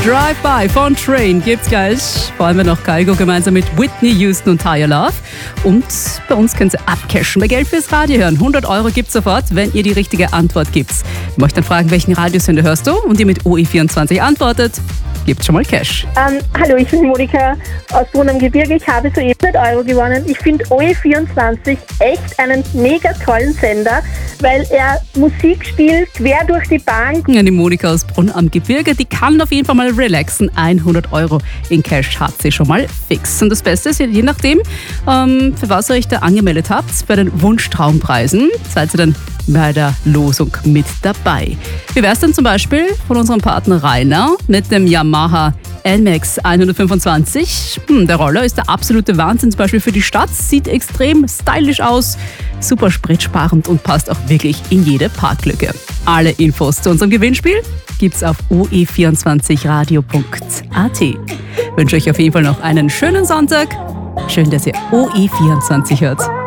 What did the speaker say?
Drive-By von Train gibt's gleich. Vor allem noch Kygo gemeinsam mit Whitney Houston und Higher Love. Und bei uns können Sie abcashen. Bei Geld fürs Radio hören. 100 € gibt's sofort, wenn ihr die richtige Antwort gibt. Ich möchte dann fragen, welchen Radiosender hörst du? Und ihr mit OE24 antwortet, gibt schon mal Cash. Hallo, ich bin Monika aus Brunn am Gebirge. Ich habe soeben 100 € gewonnen. Ich finde OE24 echt einen mega tollen Sender, weil er Musik spielt quer durch die Bank. Ja, die Monika aus Brunn am Gebirge, die kann auf jeden Fall mal relaxen. 100 € in Cash hat sie schon mal fix. Und das Beste ist, je nachdem, für was ihr euch da angemeldet habt, bei den Wunschtraumpreisen, seid ihr dann bei der Losung mit dabei. Wie wäre es denn zum Beispiel von unserem Partner Rainer mit dem Yamaha NMAX 125? Der Roller ist der absolute Wahnsinn, zum Beispiel für die Stadt. Sieht extrem stylisch aus, super spritsparend und passt auch wirklich in jede Parklücke. Alle Infos zu unserem Gewinnspiel gibt's auf oe24radio.at. Ich wünsche euch auf jeden Fall noch einen schönen Sonntag. Schön, dass ihr OE24 hört.